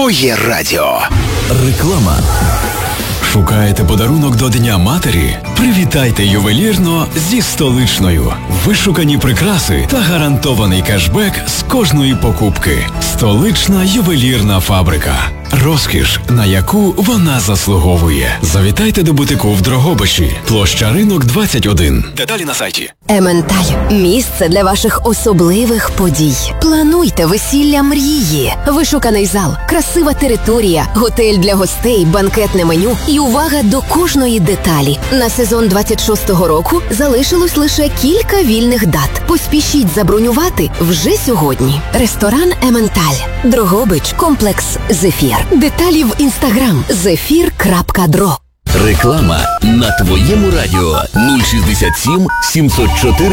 Твоє радіо. Реклама. Шукаєте подарунок до Дня матері? Привітайте ювелірно зі Столичною. Вишукані прикраси та гарантований кешбек з кожної покупки. Столична ювелірна фабрика. Розкіш, на яку вона заслуговує. Завітайте до бутику в Дрогобичі. Площа Ринок, 21. Деталі на сайті. Ементаль – місце для ваших особливих подій. Плануйте весілля мрії. Вишуканий зал, красива територія, готель для гостей, банкетне меню і увага до кожної деталі. На сезон 26-го року залишилось лише кілька вільних дат. Поспішіть забронювати вже сьогодні. Ресторан Ементаль. Дрогобич, комплекс «Зефір». Деталі в інстаграм zefir.dro. Реклама на твоєму радіо 067 704